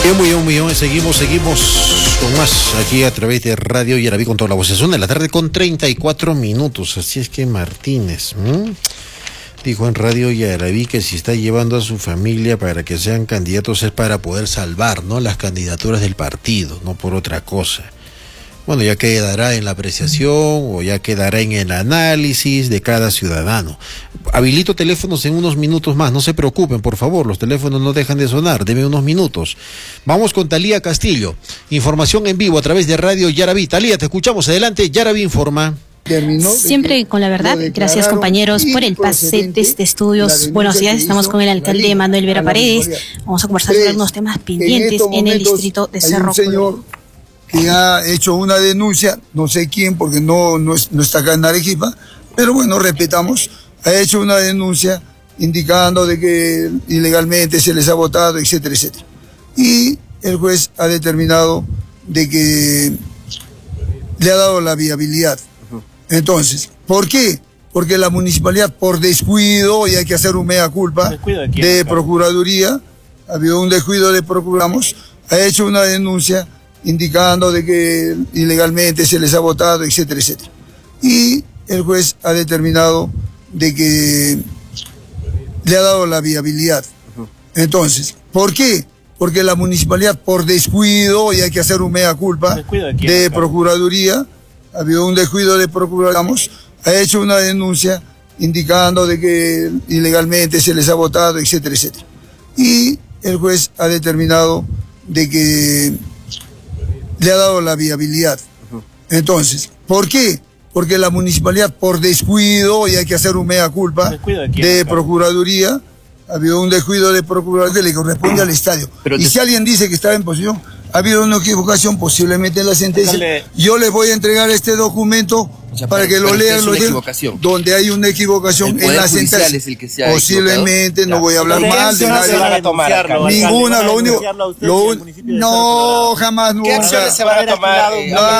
Un millón. Seguimos con más aquí a través de Radio Yaraví con toda la voz. Son de la tarde con 34 minutos. Así es que Martínez dijo en Radio Yaraví que si está llevando a su familia para que sean candidatos es para poder salvar, ¿no?, las candidaturas del partido, no por otra cosa. Bueno, ya quedará en la apreciación o ya quedará en el análisis de cada ciudadano. Habilito teléfonos en unos minutos más, no se preocupen, por favor, los teléfonos no dejan de sonar, denme unos minutos. Vamos con Talía Castillo, información en vivo a través de Radio Yaraví. Talía, te escuchamos, adelante, Yaraví informa. Siempre con la verdad. Gracias, compañeros, por el pase de este estudios. Buenos días, estamos con el alcalde Manuel Vera Paredes. Vamos a conversar sobre unos temas pendientes en el distrito de Cerro Colorado. Que ha hecho una denuncia, no sé quién, porque no está acá en Arequipa, pero bueno, respetamos, ha hecho una denuncia indicando de que ilegalmente se les ha votado, etcétera, etcétera. Y el juez ha determinado de que le ha dado la viabilidad. Entonces, ¿por qué? Porque la municipalidad, por descuido, y hay que hacer un mea culpa de Procuraduría, ha habido un descuido de Procuramos, ha hecho una denuncia indicando de que ilegalmente se les ha votado, etcétera, etcétera. Y el juez ha determinado de que le ha dado la viabilidad. Entonces, ¿por qué? Porque la municipalidad, por descuido, y hay que hacer un mea culpa de Procuraduría, ha habido un descuido de Procuramos, ha hecho una denuncia indicando de que ilegalmente se les ha votado, etcétera, etcétera. Y el juez ha determinado de que le ha dado la viabilidad. Entonces, ¿por qué? Porque la municipalidad, por descuido, y hay que hacer un mea culpa de Procuraduría, ha habido un descuido de Procuraduría que le corresponde al estadio. Y si alguien dice que estaba en posesión, ha habido una equivocación posiblemente en la sentencia. Yo les voy a entregar este documento para que lo lean, donde hay una equivocación en la sentencia. Posiblemente, no voy a hablar mal de nadie. Ninguna, lo único. No, jamás, nunca. ¿Qué acciones se van a tomar?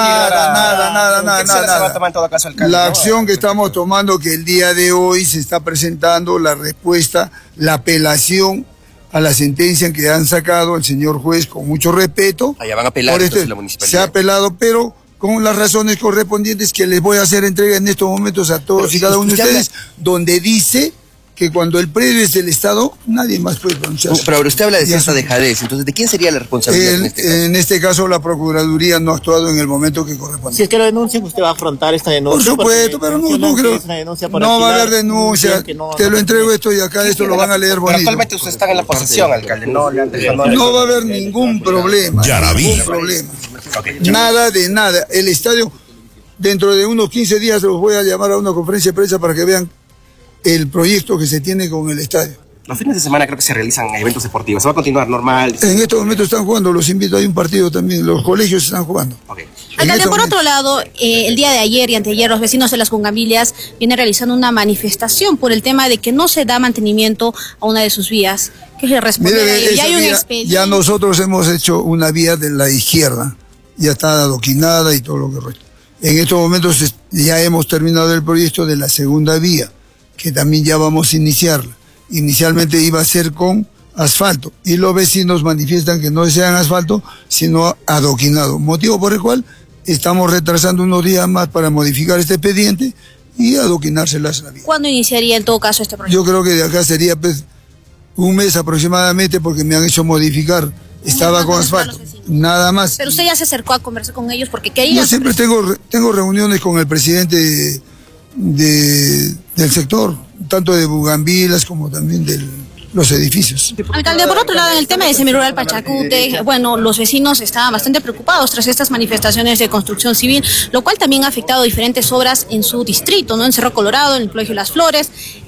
Nada. La acción que estamos tomando, que el día de hoy se está presentando la respuesta, la apelación a la sentencia que han sacado el señor juez con mucho respeto. Allá van a apelar entonces la municipalidad. Se ha apelado, pero con las razones correspondientes que les voy a hacer entrega en estos momentos a todos y cada uno de ustedes, donde dice que cuando el predio es del Estado, nadie más puede pronunciarse. Pero usted habla de cierta dejadez, entonces, ¿de quién sería la responsabilidad en este caso? En este caso, la Procuraduría no ha actuado en el momento que corresponde. Si es que lo denuncian, usted va a afrontar esta denuncia. Por supuesto, pero no creo. No va a haber denuncia. Te lo entrego esto y acá esto lo van a leer bonito. Pero actualmente usted está en la posesión, alcalde. No va a haber ningún problema. Ningún problema. Nada de nada. El estadio, dentro de unos 15 días, los voy a llamar a una conferencia de prensa para que vean el proyecto que se tiene con el estadio. Los fines de semana creo que se realizan eventos deportivos. ¿Se va a continuar normal? En estos momentos están jugando, los invito, hay un partido también, los colegios están jugando. Okay. Alcalde, por otro lado, el día de ayer y anteayer los vecinos de las Bungambilias vienen realizando una manifestación por el tema de que no se da mantenimiento a una de sus vías. ¿Qué se responde a ello? ¿Ya hay un expediente? Ya nosotros hemos hecho una vía de la izquierda, ya está adoquinada y todo lo que resta. En estos momentos ya hemos terminado el proyecto de la segunda vía, que también ya vamos a iniciarla. Inicialmente iba a ser con asfalto y los vecinos manifiestan que no desean asfalto, sino adoquinado, motivo por el cual estamos retrasando unos días más para modificar este expediente y adoquinárselas la vía. ¿Cuándo iniciaría en todo caso este proyecto? Yo creo que de acá sería pues, un mes aproximadamente, porque me han hecho modificar, estaba con asfalto, nada más. Pero usted ya se acercó a conversar con ellos porque quería... Yo siempre tengo reuniones con el presidente del sector, tanto de Bungambilias como también de los edificios. Alcalde, por otro lado, en el tema de Semirural Pachacute, bueno, los vecinos estaban bastante preocupados tras estas manifestaciones de construcción civil, lo cual también ha afectado diferentes obras en su distrito, ¿no? En Cerro Colorado, en el Colegio Las Flores.